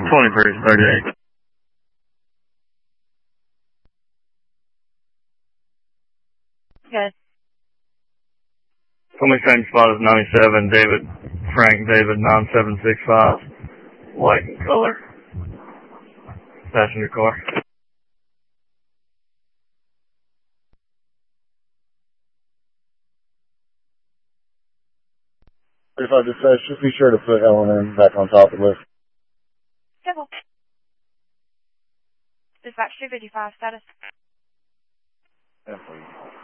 2338. Good. Only same spot as 97, David, Frank David 9765, white in color, passenger car. If I dispatch, just be sure to put L&M back on top of the list. Simple. Dispatch 255 status. Yeah, please.